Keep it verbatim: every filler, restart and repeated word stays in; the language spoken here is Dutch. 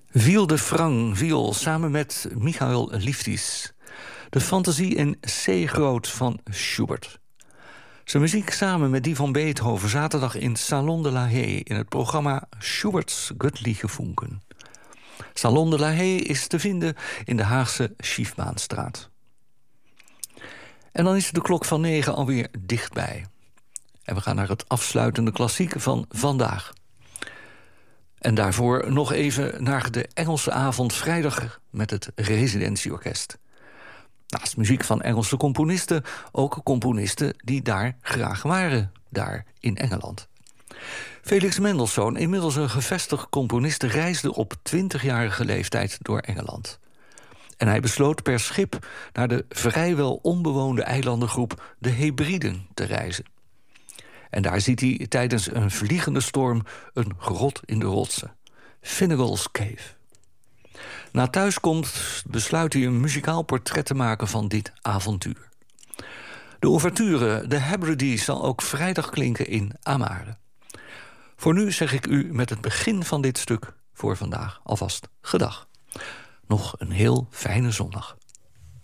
Viel de Frang, viool, samen met Michael Liefties. De fantasie in C-groot van Schubert. Zijn muziek samen met die van Beethoven zaterdag in Salon de la Haye in het programma Schubert's Göttliche Funken. Salon de la Haye is te vinden in de Haagse Schiefmaanstraat. En dan is de klok van negen alweer dichtbij. En we gaan naar het afsluitende klassiek van vandaag. En daarvoor nog even naar de Engelse avond vrijdag met het Residentieorkest. Naast muziek van Engelse componisten ook componisten die daar graag waren, daar in Engeland. Felix Mendelssohn, inmiddels een gevestigd componist, reisde op twintigjarige leeftijd door Engeland. En hij besloot per schip naar de vrijwel onbewoonde eilandengroep de Hebriden te reizen. En daar ziet hij tijdens een vliegende storm een grot in de rotsen. Finnegal's Cave. Na thuiskomst besluit hij een muzikaal portret te maken van dit avontuur. De ouverture, de Hebrides, zal ook vrijdag klinken in Amare. Voor nu zeg ik u met het begin van dit stuk voor vandaag alvast gedag. Nog een heel fijne zondag.